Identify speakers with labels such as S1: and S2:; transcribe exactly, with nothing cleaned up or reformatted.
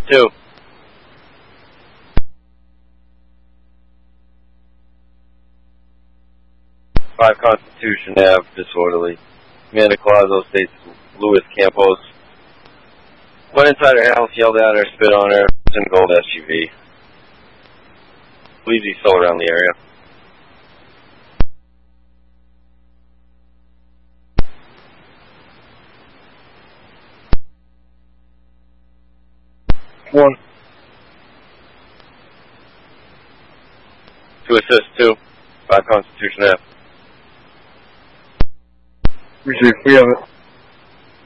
S1: two. Five Constitution Ave, disorderly. Amanda Colazo states Louis Campos went inside her house, yelled at her, spit on her, in gold S U V. Believes he's still around the area.
S2: One.
S1: To assist, two. Five Constitution Ave.
S2: Receive, we have it.